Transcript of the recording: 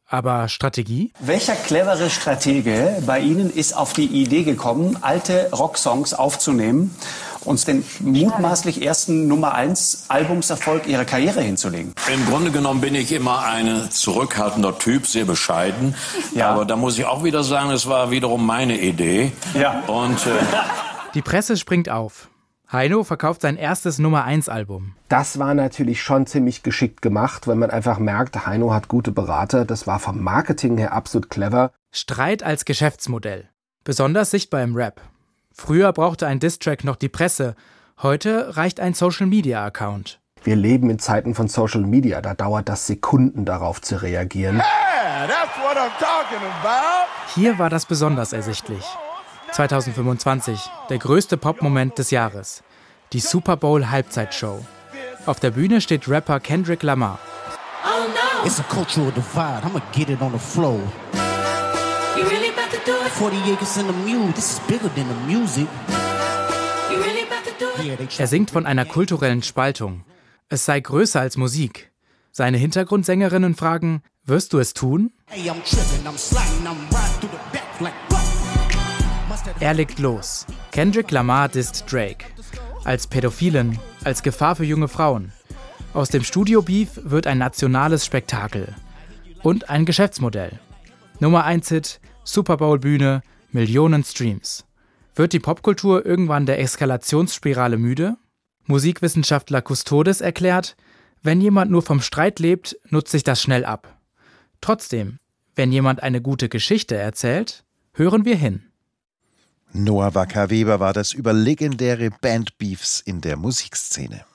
Aber Strategie? Welcher clevere Stratege bei Ihnen ist auf die Idee gekommen, alte Rocksongs aufzunehmen und den mutmaßlich ersten Nummer-1-Albumserfolg Ihrer Karriere hinzulegen? Im Grunde genommen bin ich immer ein zurückhaltender Typ, sehr bescheiden. Ja. Aber da muss ich auch wieder sagen, es war wiederum meine Idee. Ja. Und die Presse springt auf. Heino verkauft sein erstes Nummer-1-Album. Das war natürlich schon ziemlich geschickt gemacht, weil man einfach merkt, Heino hat gute Berater. Das war vom Marketing her absolut clever. Streit als Geschäftsmodell. Besonders sichtbar im Rap. Früher brauchte ein Diss-Track noch die Presse. Heute reicht ein Social-Media-Account. Wir leben in Zeiten von Social Media. Da dauert das Sekunden, darauf zu reagieren. Yeah, that's what I'm talking about. Hier war das besonders ersichtlich. 2025, der größte Pop-Moment des Jahres. Die Super Bowl Halbzeitshow. Auf der Bühne steht Rapper Kendrick Lamar. Oh no. It's a cultural divide. I'm gonna get it on the floor. You really about to do it? 40 acres in the mule. This is bigger than the music. You really about to do it? Er singt von einer kulturellen Spaltung. Es sei größer als Musik. Seine Hintergrundsängerinnen fragen, wirst du es tun? Hey, I'm tripping, I'm sliding, I'm riding through the back like Er legt los. Kendrick Lamar disst Drake. Als Pädophilen, als Gefahr für junge Frauen. Aus dem Studio-Beef wird ein nationales Spektakel. Und ein Geschäftsmodell. Nummer-1-Hit, Super Bowl-Bühne, Millionen Streams. Wird die Popkultur irgendwann der Eskalationsspirale müde? Musikwissenschaftler Custodes erklärt, wenn jemand nur vom Streit lebt, nutzt sich das schnell ab. Trotzdem, wenn jemand eine gute Geschichte erzählt, hören wir hin. Noah Wacker-Weber war das über legendäre Bandbeefs in der Musikszene.